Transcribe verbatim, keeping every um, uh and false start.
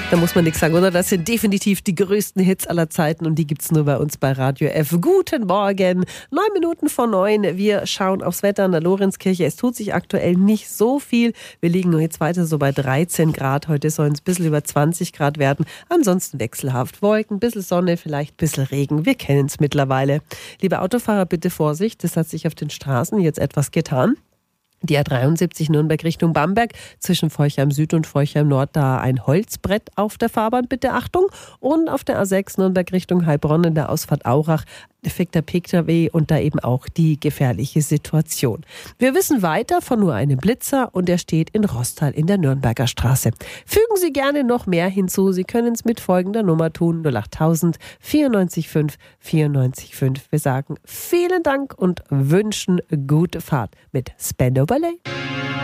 Da muss man nichts sagen, oder? Das sind definitiv die größten Hits aller Zeiten und die gibt's nur bei uns bei Radio F. Guten Morgen, neun Minuten vor neun. Wir schauen aufs Wetter an der Lorenzkirche. Es tut sich aktuell nicht so viel. Wir liegen jetzt weiter so bei dreizehn Grad. Heute sollen es ein bisschen über zwanzig Grad werden. Ansonsten wechselhaft. Wolken, ein bisschen Sonne, vielleicht ein bisschen Regen. Wir kennen es mittlerweile. Liebe Autofahrer, bitte Vorsicht. Das hat sich auf den Straßen jetzt etwas getan. Die A dreiundsiebzig Nürnberg Richtung Bamberg, zwischen Forchheim Süd und Forchheim Nord, da ein Holzbrett auf der Fahrbahn, bitte Achtung. Und auf der A sechs Nürnberg Richtung Heilbronn in der Ausfahrt Aurach, defekter P K W und da eben auch die gefährliche Situation. Wir wissen weiter von nur einem Blitzer und der steht in Rostal in der Nürnberger Straße. Fügen Sie gerne noch mehr hinzu. Sie können es mit folgender Nummer tun: null acht tausend vierundneunzig fünf vierundneunzig fünf. Wir sagen vielen Dank und wünschen gute Fahrt mit Spandau Ballet.